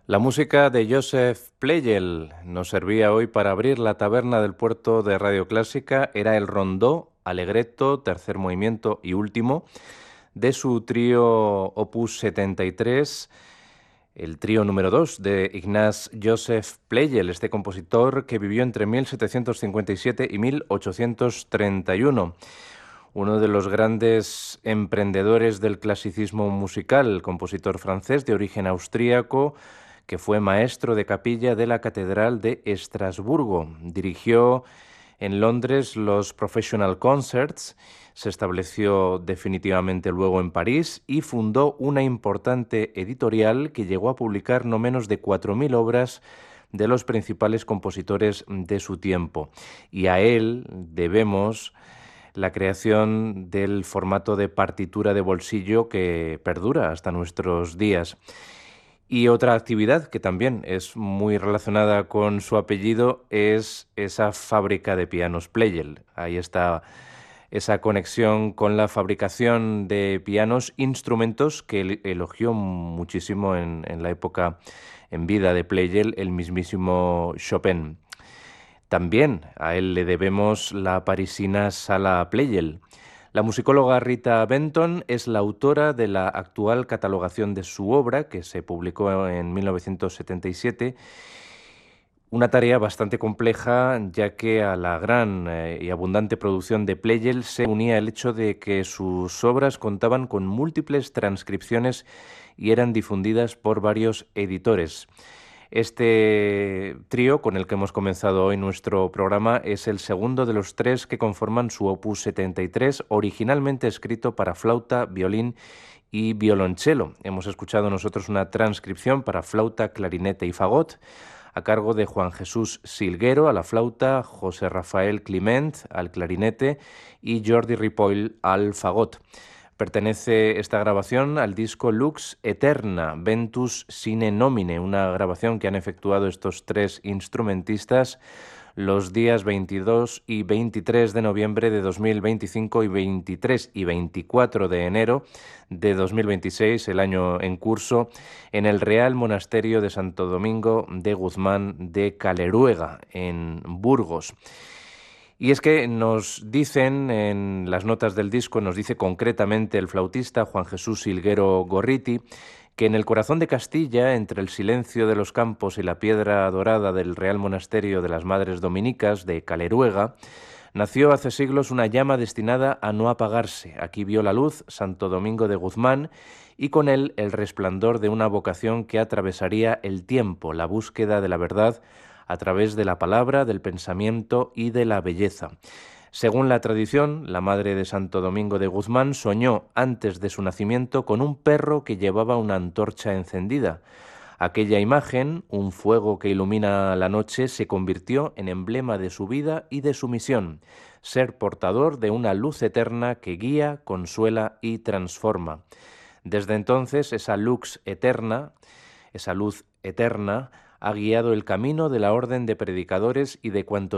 La música de Joseph Pleyel nos servía hoy para abrir la taberna del puerto de Radio Clásica. Era el rondó, allegretto, tercer movimiento y último de su trío Opus 73, el trío número 2 de Ignaz Joseph Pleyel, este compositor que vivió entre 1757 y 1831. Uno de los grandes emprendedores del clasicismo musical, el compositor francés de origen austríaco, que fue maestro de capilla de la Catedral de Estrasburgo. Dirigió en Londres los Professional Concerts, se estableció definitivamente luego en París y fundó una importante editorial que llegó a publicar no menos de 4.000 obras de los principales compositores de su tiempo. Y a él debemos la creación del formato de partitura de bolsillo que perdura hasta nuestros días. Y otra actividad que también es muy relacionada con su apellido es esa fábrica de pianos Pleyel. Ahí está esa conexión con la fabricación de pianos, instrumentos que elogió muchísimo en la época en vida de Pleyel el mismísimo Chopin. También a él le debemos la parisina Sala Pleyel. La musicóloga Rita Benton es la autora de la actual catalogación de su obra, que se publicó en 1977, una tarea bastante compleja, ya que a la gran y abundante producción de Pleyel se unía el hecho de que sus obras contaban con múltiples transcripciones y eran difundidas por varios editores. Este trío con el que hemos comenzado hoy nuestro programa es el segundo de los tres que conforman su opus 73, originalmente escrito para flauta, violín y violonchelo. Hemos escuchado nosotros una transcripción para flauta, clarinete y fagot, a cargo de Juan Jesús Silguero a la flauta, José Rafael Climent al clarinete y Jordi Ripoll al fagot. Pertenece esta grabación al disco Lux Eterna, Ventus Sine Nomine, una grabación que han efectuado estos tres instrumentistas los días 22 y 23 de noviembre de 2025 y 23 y 24 de enero de 2026, el año en curso, en el Real Monasterio de Santo Domingo de Guzmán de Caleruega, en Burgos. Y es que nos dicen en las notas del disco, nos dice concretamente el flautista Juan Jesús Silguero Gorriti, que en el corazón de Castilla, entre el silencio de los campos y la piedra dorada del Real Monasterio de las Madres Dominicas de Caleruega, nació hace siglos una llama destinada a no apagarse. Aquí vio la luz Santo Domingo de Guzmán y con él el resplandor de una vocación que atravesaría el tiempo, la búsqueda de la verdad a través de la palabra, del pensamiento y de la belleza. Según la tradición, la madre de Santo Domingo de Guzmán soñó antes de su nacimiento con un perro que llevaba una antorcha encendida. Aquella imagen, un fuego que ilumina la noche, se convirtió en emblema de su vida y de su misión, ser portador de una luz eterna que guía, consuela y transforma. Desde entonces, esa luz eterna, ha guiado el camino de la orden de predicadores y de cuantos